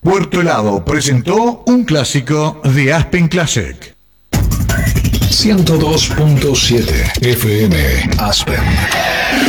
Puerto Helado presentó un clásico de Aspen Classic. 102.7 FM Aspen.